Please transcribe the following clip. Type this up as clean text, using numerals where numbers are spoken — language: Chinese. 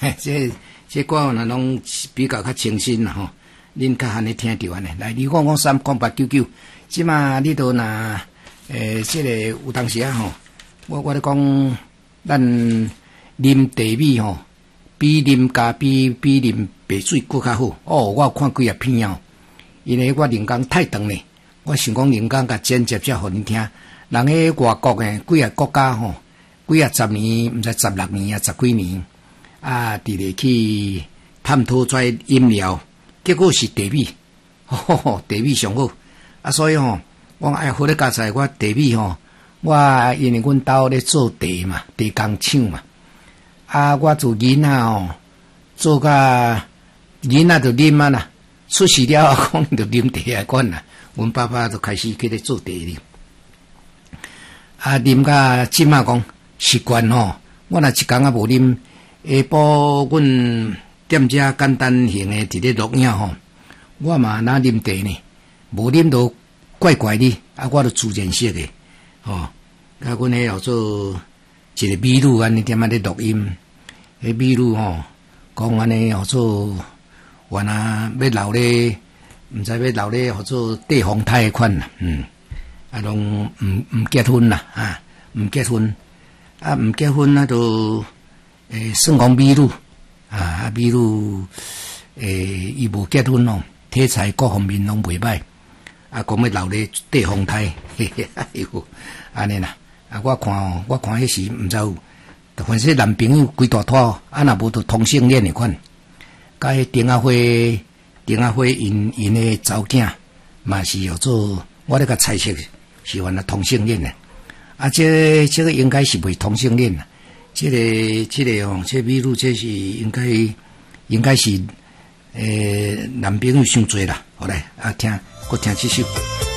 这歌呢拢比较较清新啦吼，恁较安尼听着安尼。来2553899，即马你都若这个有当时啊吼，我咧讲，咱啉茶米吼，比啉咖啡比啉白水搁较好。哦，我有看几啊片哦，因为我人工太长咧，我想讲人工甲剪接才互恁听。人喺外国诶，几啊国家吼，几啊10年，毋知16年啊，10几年。啊，伫咧去探讨出饮料，结果是茶米，茶米上好。啊，所以吼，我爱好咧加菜，我茶米吼，我因为阮兜咧做茶嘛，茶工厂嘛。啊，我做囡仔吼，做甲囡仔就啉啊啦，出世了讲就啉茶啊款啦。阮爸爸就开始去咧做茶啉。啊，啉甲即马讲习惯吼，我若一工啊无啉。下晡，阮踮遮简单型诶，伫咧录影吼，我嘛哪啉茶呢？无啉都怪怪的，啊，我都自然式诶，吼。啊，阮迄号做一个美女安尼踮仔咧录音，迄美女吼讲安尼号做原来要留咧，毋知要留咧号做地方胎诶款啦，啊，拢毋结婚啦，啊，毋结婚，啊，毋结婚啊，都。算讲美女啊，美女伊无结婚咯，体裁各方面拢袂歹，啊，讲要留咧地方胎，嘿嘿，哎呦，安尼啦，啊，我看迄时毋知有，凡是男朋友规大坨，啊，若无就同性恋诶款，甲迄丁阿花因诶查某囝嘛是要做，我咧甲猜测是原来同性恋诶，啊，这个应该是袂同性恋啦。这个哦，这美女这是应该是男朋友伤多啦。好来啊，听，搁听这首。